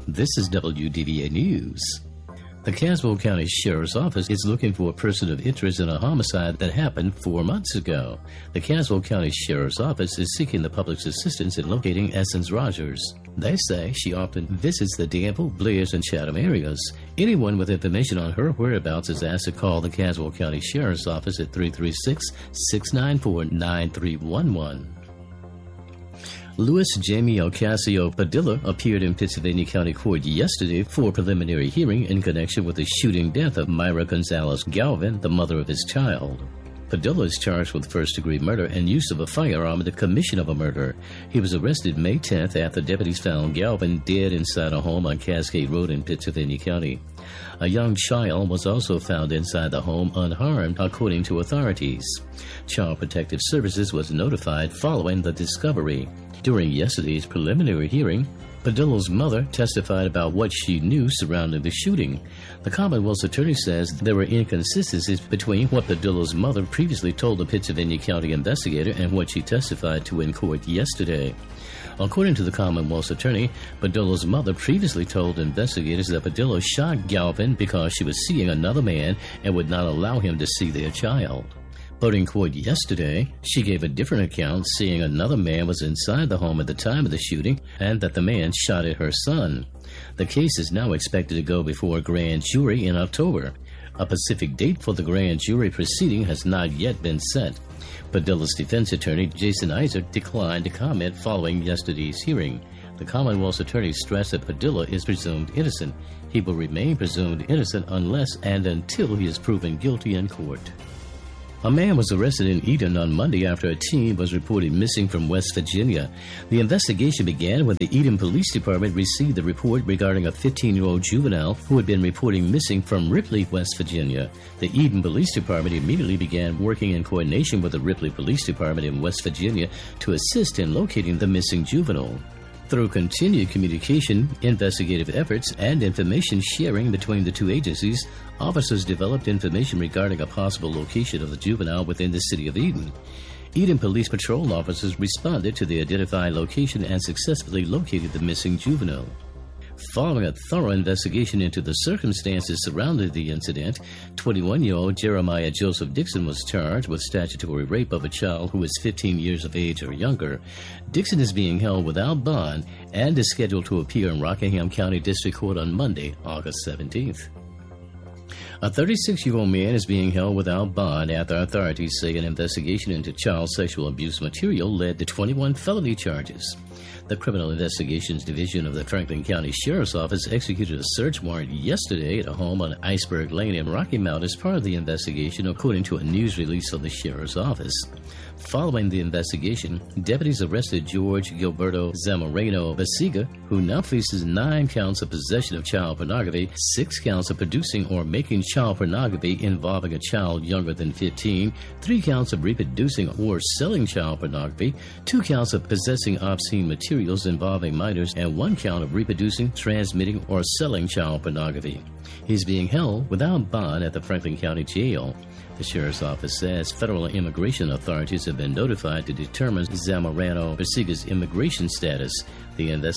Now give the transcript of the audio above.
This is WDVA News. The Caswell County Sheriff's Office is looking for a person of interest in a homicide that happened 4 months ago. The Caswell County Sheriff's Office is seeking the public's assistance in locating Essence Rogers. They say she often visits the Danville, Blair's, and Chatham areas. Anyone with information on her whereabouts is asked to call the Caswell County Sheriff's Office at 336-694-9311. Louis Jamie Ocasio Padilla appeared in Pittsylvania County Court yesterday for a preliminary hearing in connection with the shooting death of Myra Gonzalez Galvin, the mother of his child. Padilla is charged with first-degree murder and use of a firearm in the commission of a murder. He was arrested May 10th after deputies found Galvin dead inside a home on Cascade Road in Pittsylvania County. A young child was also found inside the home unharmed, according to authorities. Child Protective Services was notified following the discovery. During yesterday's preliminary hearing, Padilla's mother testified about what she knew surrounding the shooting. The Commonwealth's attorney says there were inconsistencies between what Padilla's mother previously told the Pittsylvania County investigator and what she testified to in court yesterday. According to the Commonwealth's attorney, Padilla's mother previously told investigators that Padilla shot Galvin because she was seeing another man and would not allow him to see their child. But in court yesterday, she gave a different account, saying another man was inside the home at the time of the shooting and that the man shot at her son. The case is now expected to go before a grand jury in October. A specific date for the grand jury proceeding has not yet been set. Padilla's defense attorney, Jason Iser, declined to comment following yesterday's hearing. The Commonwealth's attorney stressed that Padilla is presumed innocent. He will remain presumed innocent unless and until he is proven guilty in court. A man was arrested in Eden on Monday after a teen was reported missing from West Virginia. The investigation began when the Eden Police Department received the report regarding a 15-year-old juvenile who had been reporting missing from Ripley, West Virginia. The Eden Police Department immediately began working in coordination with the Ripley Police Department in West Virginia to assist in locating the missing juvenile. Through continued communication, investigative efforts, and information sharing between the two agencies, officers developed information regarding a possible location of the juvenile within the city of Eden. Eden Police Patrol officers responded to the identified location and successfully located the missing juvenile. Following a thorough investigation into the circumstances surrounding the incident, 21-year-old Jeremiah Joseph Dixon was charged with statutory rape of a child who is 15 years of age or younger. Dixon is being held without bond and is scheduled to appear in Rockingham County District Court on Monday, August 17th. A 36-year-old man is being held without bond after authorities say an investigation into child sexual abuse material led to 21 felony charges. The Criminal Investigations Division of the Franklin County Sheriff's Office executed a search warrant yesterday at a home on Iceberg Lane in Rocky Mount as part of the investigation, according to a news release from the Sheriff's Office. Following the investigation, deputies arrested George Gilberto Zamorano Basiga, who now faces 9 counts of possession of child pornography, 6 counts of producing or making child pornography involving a child younger than 15, 3 counts of reproducing or selling child pornography, 2 counts of possessing obscene materials involving minors, and 1 count of reproducing, transmitting, or selling child pornography. He's being held without bond at the Franklin County Jail. The Sheriff's Office says federal immigration authorities have been notified to determine Zamorano Basiga's immigration status. The